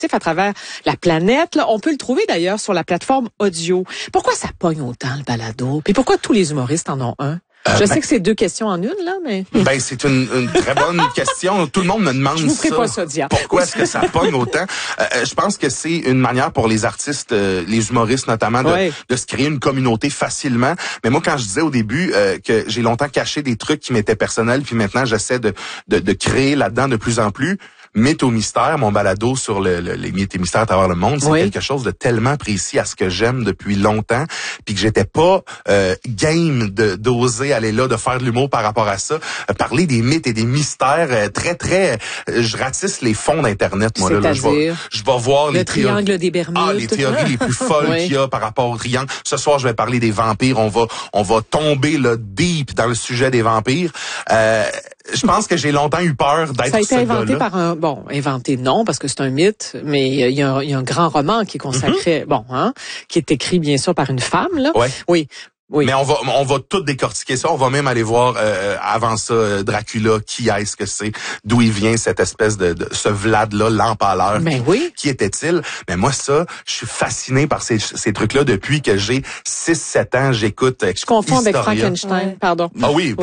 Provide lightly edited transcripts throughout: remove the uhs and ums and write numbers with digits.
à travers la planète. Là, on peut le trouver d'ailleurs sur la plateforme audio. Pourquoi ça pogne autant le balado? Puis pourquoi tous les humoristes en ont un? Je sais que c'est 2 questions en une, là, mais... Ben, c'est une très bonne question. Tout le monde me demande ça. Je vous ferai pas ça, Dia. Pourquoi est-ce que ça pogne autant? Je pense que c'est une manière pour les artistes, les humoristes notamment, de se créer une communauté facilement. Mais moi, quand je disais au début que j'ai longtemps caché des trucs qui m'étaient personnels, puis maintenant, j'essaie de créer là-dedans de plus en plus. Mythe au mystère, mon balado sur les mythes et mystères à travers le monde, c'est quelque chose de tellement précis à ce que j'aime depuis longtemps, puis que j'étais pas game d'oser aller là, de faire de l'humour par rapport à ça. Parler des mythes et des mystères, je ratisse les fonds d'Internet, moi. Là, je vais voir le triangle des Bermudes. Les théories les plus folles qu'il y a par rapport au triangle. Ce soir, je vais parler des vampires. On va tomber là deep dans le sujet des vampires. Je pense que j'ai longtemps eu peur d'être ce gars-là. Ça a été inventé par inventé non, parce que c'est un mythe, mais il y a un grand roman qui est consacré, qui est écrit bien sûr par une femme, là. Oui. Mais on va tout décortiquer ça. On va même aller voir avant ça Dracula, qui est-ce que c'est, d'où il vient cette espèce de ce Vlad-là, l'empaleur. Ben oui. Qui était-il? Mais moi, ça, je suis fasciné par ces trucs-là depuis que j'ai 6-7 ans. J'écoute. Je confonds avec Frankenstein, pardon. Ah oui.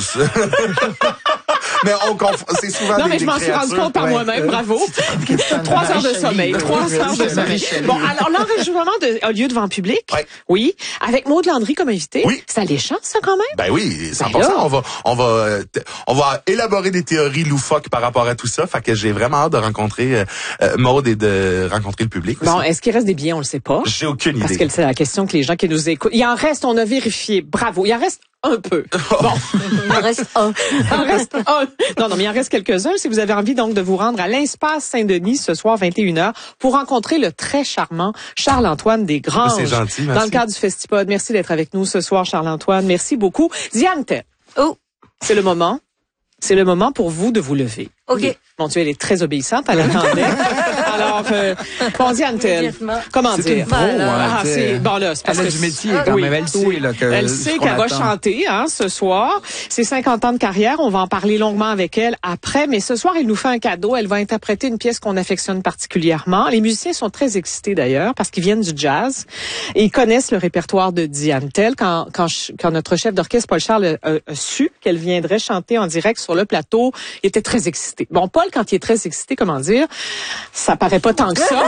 Mais c'est souvent mais je m'en suis rendu compte par moi-même, bravo. 3 heures de sommeil. 3 heures de sommeil. Bon, alors l'enregistrement a lieu devant public. Oui. Avec Maud Landry comme invité. Oui. C'est alléchant, ça, quand même? Ben oui, 100%. On va élaborer des théories loufoques par rapport à tout ça. Fait que j'ai vraiment hâte de rencontrer Maud et de rencontrer le public aussi. Bon, est-ce qu'il reste des billets? On le sait pas. J'ai aucune idée. Parce que c'est la question que les gens qui nous écoutent. Il en reste, on a vérifié. Bravo. Il en reste un peu. Bon. Il en reste un. Non, mais il en reste quelques-uns. Si vous avez envie donc de vous rendre à l'Espace Saint-Denis ce soir 21h pour rencontrer le très charmant Charles-Antoine Desgranges. C'est gentil, merci. Dans le cadre du Festipod. Merci d'être avec nous ce soir, Charles-Antoine. Merci beaucoup. Diane Tell. C'est le moment. C'est le moment pour vous de vous lever. OK. Oui. Mon Dieu, elle est très obéissante, elle attendait. Alors, Diane Tell, comment dire? C'est parce elle a que du métier quand même, elle sait là, elle sait qu'elle va chanter ce soir. C'est 50 ans de carrière, on va en parler longuement avec elle après, mais ce soir, elle nous fait un cadeau, elle va interpréter une pièce qu'on affectionne particulièrement. Les musiciens sont très excités d'ailleurs parce qu'ils viennent du jazz et ils connaissent le répertoire de Diane Tell. Quand notre chef d'orchestre Paul Charles a su qu'elle viendrait chanter en direct sur le plateau, il était très excité. Bon, Paul, quand il est très excité, comment dire, ça paraît pas tant que ça.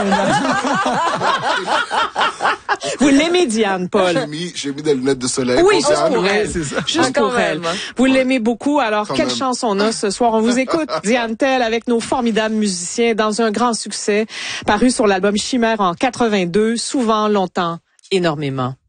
Vous l'aimez, Diane, Paul? J'ai mis des lunettes de soleil. Oui, juste pour elle. Juste pour elle. Vous l'aimez beaucoup. Alors, quelle chance on a ce soir? On vous écoute, Diane Tell, avec nos formidables musiciens dans un grand succès paru sur l'album Chimère en 82, souvent, longtemps, énormément.